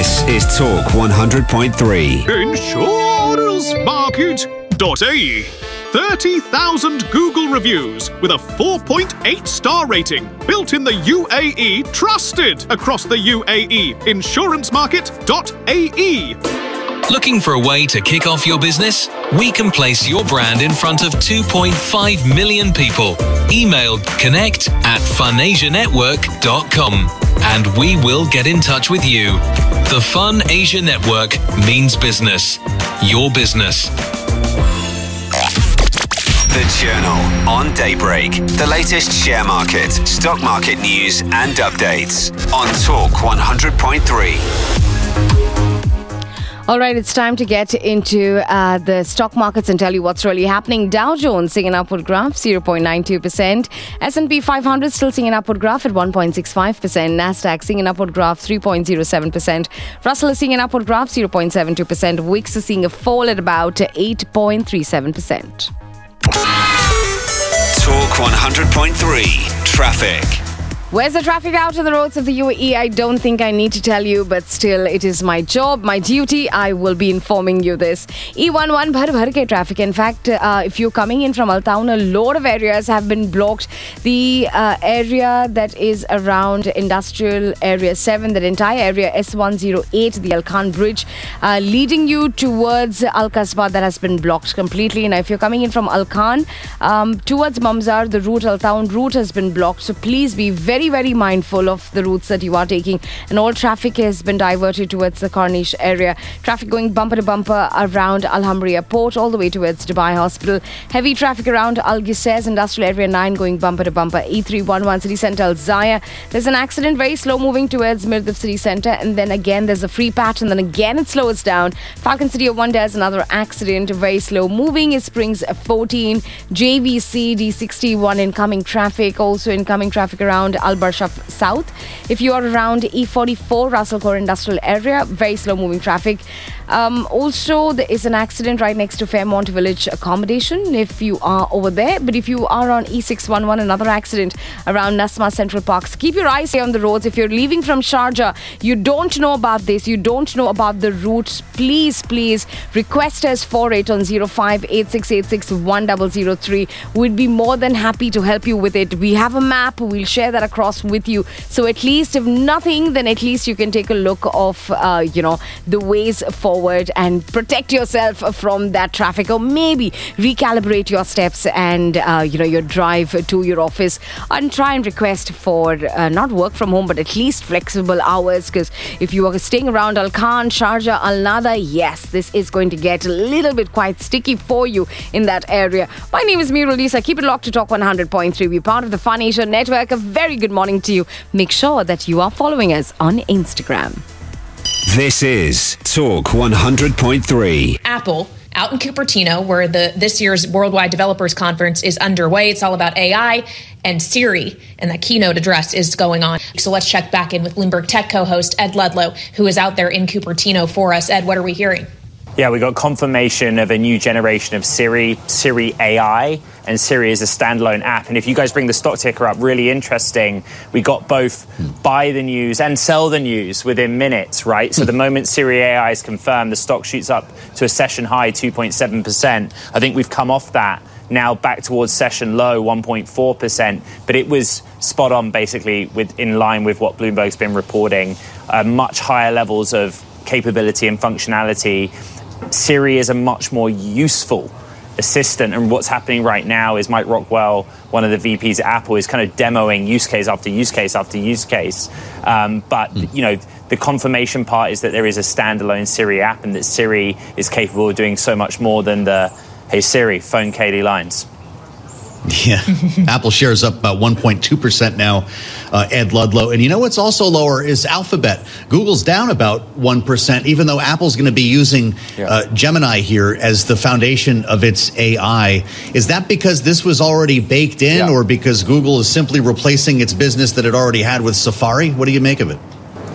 This is Talk 100.3. Insurancemarket.ie. 30,000 Google reviews with a 4.8 star rating. Built in the UAE, trusted across the UAE. Insurancemarket.ie. Looking for a way to kick off your business? We can place your brand in front of 2.5 million people. Email connect@funasianetwork.com and we will get in touch with you. The Fun Asia Network means business. Your business. The Journal on Daybreak. The latest share market, stock market news and updates on Talk 100.3. All right, it's time to get into the stock markets and tell you what's really happening. Dow Jones seeing an upward graph, 0.92%. S&P 500 still seeing an upward graph at 1.65%. Nasdaq seeing an upward graph, 3.07%. Russell is seeing an upward graph, 0.72%. Wix is seeing a fall at about 8.37%. Talk 100.3 Traffic. Where's the traffic out on the roads of the UAE? I don't think I need to tell you, but still, it is my job, my duty. I will be informing you this. E11 bhar ke traffic. In fact, if you're coming in from Al Town, a lot of areas have been blocked. The area that is around Industrial Area 7, that entire area, S108, the Al Khan Bridge, leading you towards Al Kasbah, that has been blocked completely. Now, if you're coming in from Al Khan towards Mamzar, the route, Al Town route has been blocked. So please be very mindful of the routes that you are taking, and all traffic has been diverted towards the Corniche area. Traffic going bumper to bumper around Al Hamra Port all the way towards Dubai Hospital. Heavy traffic around Al Gisez Industrial Area 9 going bumper to bumper. E311 City Centre Al Zaya. There's an accident very slow moving towards Mirdif City Centre, and then again there's a free patch, and then again it slows down. Falcon City of Wonder has another accident, very slow moving. It Springs 14 JVC D61 incoming traffic, also incoming traffic around Al Barshaf South. If you are around E44 Russell Core Industrial Area, very slow moving traffic. Also, there is an accident right next to Fairmont Village accommodation if you are over there. But if you are on E611, another accident around Nasma Central Parks. Keep your eyes on the roads. If you're leaving from Sharjah, you don't know about this, you don't know about the routes, please request us for it on 0586861003. We'd be more than happy to help you with it. We have a map, we'll share that across with you. So at least, if nothing, then at least you can take a look of, the ways forward and protect yourself from that traffic, or maybe recalibrate your steps and, your drive to your office, and try and request for not work from home, but at least flexible hours. Because if you are staying around Al Khan, Sharjah, Al Nada, yes, this is going to get a little bit quite sticky for you in that area. My name is Meerul Lisa. Keep it locked to Talk 100.3. We're part of the Fun Asia Network. A very good morning to you. Make sure that you are following us on Instagram. This is Talk 100.3. Apple out in Cupertino, where this year's Worldwide Developers Conference is underway. It's all about AI and Siri, and that keynote address is going on. So let's check back in with Bloomberg Tech co-host Ed Ludlow, who is out there in Cupertino for us. Ed, what are we hearing? Yeah, we got confirmation of a new generation of Siri AI, and Siri is a standalone app. And if you guys bring the stock ticker up, really interesting, we got both buy the news and sell the news within minutes, right? So the moment Siri AI is confirmed, the stock shoots up to a session high, 2.7%. I think we've come off that, now back towards session low, 1.4%. But it was spot on, basically, in line with what Bloomberg's been reporting. Much higher levels of capability and functionality. Siri is a much more useful assistant, and what's happening right now is Mike Rockwell, one of the VPs at Apple, is kind of demoing use case after use case after use case. But the confirmation part is that there is a standalone Siri app, and that Siri is capable of doing so much more than the "Hey Siri, phone Katie" lines. Yeah, Apple shares up about 1.2% now, Ed Ludlow. And you know what's also lower is Alphabet. Google's down about 1%, even though Apple's going to be using Gemini here as the foundation of its AI. Is that because this was already baked in, or because Google is simply replacing its business that it already had with Safari? What do you make of it?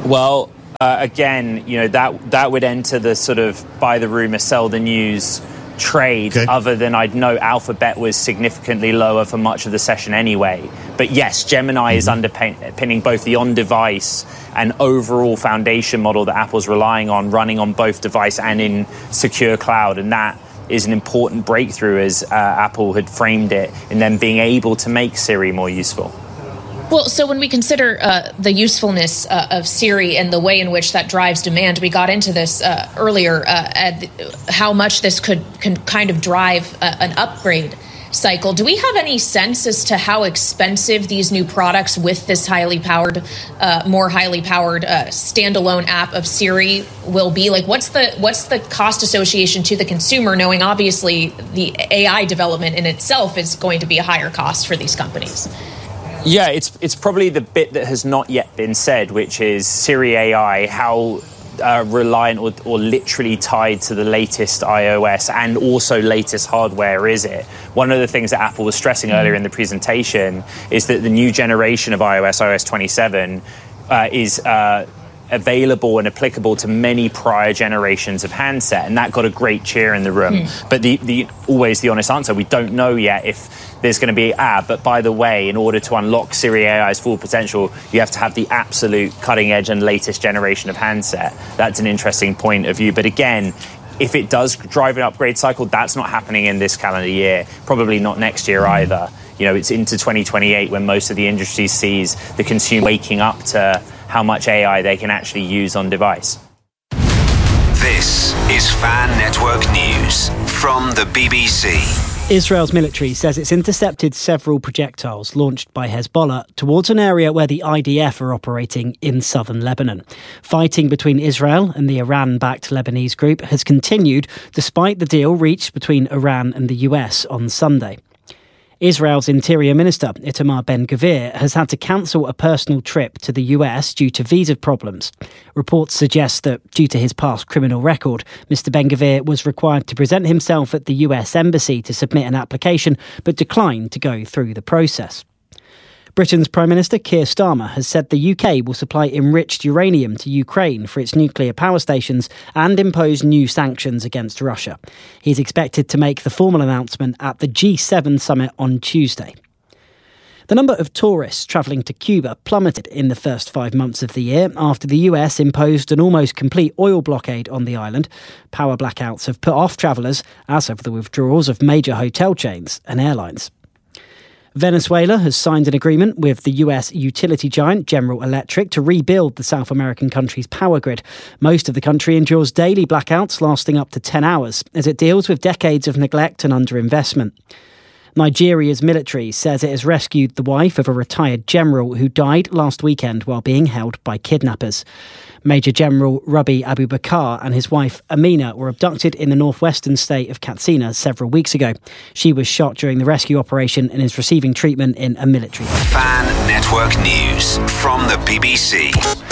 Well, again, that would enter the sort of buy the rumor, sell the news trade, other than I'd note Alphabet was significantly lower for much of the session anyway. But yes, Gemini is underpinning both the on-device and overall foundation model that Apple's relying on, running on both device and in secure cloud. And that is an important breakthrough, as Apple had framed it, in them being able to make Siri more useful. Well, so when we consider the usefulness of Siri and the way in which that drives demand, we got into this earlier, how much this can kind of drive an upgrade cycle. Do we have any sense as to how expensive these new products with this more highly powered standalone app of Siri will be? Like, what's the cost association to the consumer, knowing obviously the AI development in itself is going to be a higher cost for these companies? Yeah, it's probably the bit that has not yet been said, which is Siri AI, how reliant or literally tied to the latest iOS and also latest hardware is it? One of the things that Apple was stressing earlier in the presentation is that the new generation of iOS 27, is available and applicable to many prior generations of handset, and that got a great cheer in the room. But the always the honest answer, we don't know yet if there's going to be but by the way, in order to unlock Siri AI's full potential, you have to have the absolute cutting edge and latest generation of handset. That's an interesting point of view. But again, if it does drive an upgrade cycle, that's not happening in this calendar year, probably not next year either. It's into 2028 when most of the industry sees the consumer waking up to how much AI they can actually use on device. This is Fan Network News from the BBC. Israel's military says it's intercepted several projectiles launched by Hezbollah towards an area where the IDF are operating in southern Lebanon. Fighting between Israel and the Iran-backed Lebanese group has continued despite the deal reached between Iran and the US on Sunday. Israel's Interior Minister, Itamar Ben-Gvir, has had to cancel a personal trip to the US due to visa problems. Reports suggest that, due to his past criminal record, Mr. Ben-Gvir was required to present himself at the US Embassy to submit an application, but declined to go through the process. Britain's Prime Minister Keir Starmer has said the UK will supply enriched uranium to Ukraine for its nuclear power stations and impose new sanctions against Russia. He's expected to make the formal announcement at the G7 summit on Tuesday. The number of tourists travelling to Cuba plummeted in the first 5 months of the year after the US imposed an almost complete oil blockade on the island. Power blackouts have put off travellers, as have the withdrawals of major hotel chains and airlines. Venezuela has signed an agreement with the US utility giant General Electric to rebuild the South American country's power grid. Most of the country endures daily blackouts lasting up to 10 hours as it deals with decades of neglect and underinvestment. Nigeria's military says it has rescued the wife of a retired general who died last weekend while being held by kidnappers. Major General Rabi Abubakar and his wife Amina were abducted in the northwestern state of Katsina several weeks ago. She was shot during the rescue operation and is receiving treatment in a military hospital. Fan Network News from the BBC.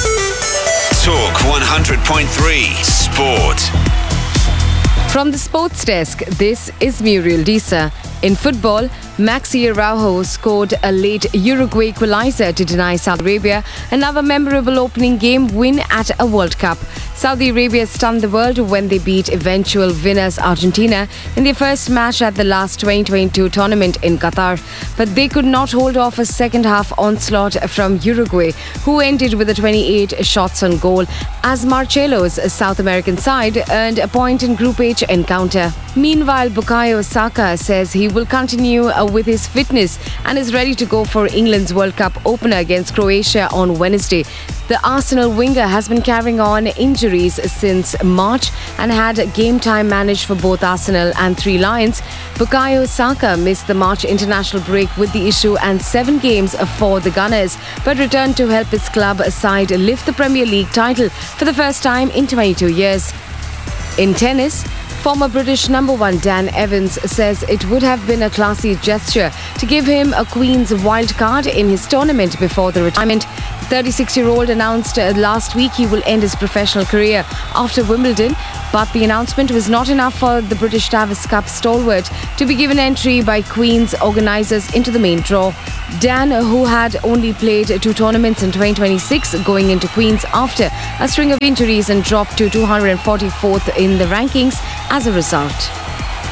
Talk 100.3 Sport. From the sports desk, this is Muriel Disa. In football, Maxi Araujo scored a late Uruguay equalizer to deny Saudi Arabia another memorable opening game win at a World Cup. Saudi Arabia stunned the world when they beat eventual winners Argentina in their first match at the last 2022 tournament in Qatar. But they could not hold off a second-half onslaught from Uruguay, who ended with 28 shots on goal, as Marcelo's South American side earned a point in Group H encounter. Meanwhile, Bukayo Saka says he will continue with his fitness and is ready to go for England's World Cup opener against Croatia on Wednesday. The Arsenal winger has been carrying on injuries since March and had game time managed for both Arsenal and Three Lions. Bukayo Saka missed the March international break with the issue and 7 games for the Gunners, but returned to help his club side lift the Premier League title for the first time in 22 years. In tennis, former British number 1 Dan Evans says it would have been a classy gesture to give him a Queen's wild card in his tournament before the retirement. The 36-year-old announced last week he will end his professional career after Wimbledon, but the announcement was not enough for the British Davis Cup stalwart to be given entry by Queen's organisers into the main draw. Dan, who had only played 2 tournaments in 2026, going into Queen's after a string of injuries and dropped to 244th in the rankings as a result.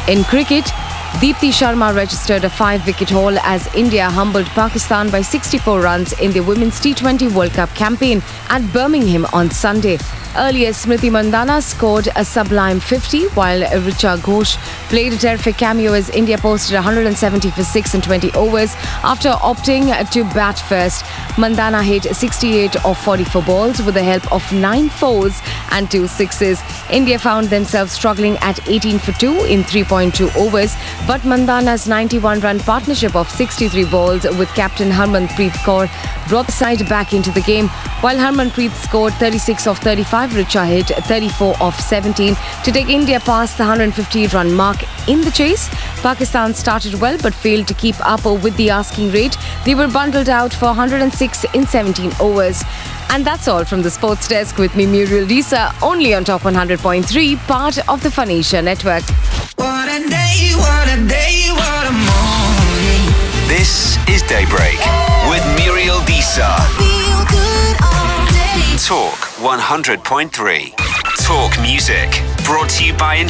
In cricket, Deepti Sharma registered a 5-wicket haul as India humbled Pakistan by 64 runs in the Women's T20 World Cup campaign at Birmingham on Sunday. Earlier, Smriti Mandhana scored a sublime 50, while Richa Ghosh played a terrific cameo as India posted 170 for 6 in 20 overs after opting to bat first. Mandhana hit 68 of 44 balls with the help of 9 fours and 2 sixes. India found themselves struggling at 18 for 2 in 3.2 overs, but Mandhana's 91-run partnership of 63 balls with captain Harmanpreet Kaur brought the side back into the game. While Harmanpreet scored 36 of 35, Richa hit 34 of 17 to take India past the 150-run mark. In the chase, Pakistan started well but failed to keep up with the asking rate. They were bundled out for 106 in 17 overs. And that's all from the Sports Desk with me, Muriel Disa, only on Top 100.3, part of the Fun Asia Network. What a day, what a day, what a morning. This is Daybreak with Muriel Disa. Feel good all day. Talk 100.3. Talk music. Brought to you by